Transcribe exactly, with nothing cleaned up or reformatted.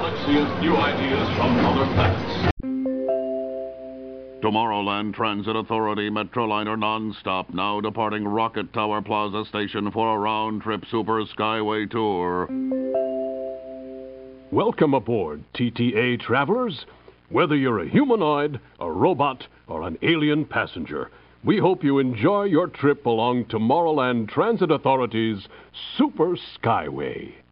galaxy as new ideas from other planets. Tomorrowland Transit Authority Metroliner non-stop, now departing Rocket Tower Plaza Station for a round-trip Super Skyway tour. Welcome aboard, T T A travelers. Whether you're a humanoid, a robot, or an alien passenger, we hope you enjoy your trip along Tomorrowland Transit Authority's Super Skyway.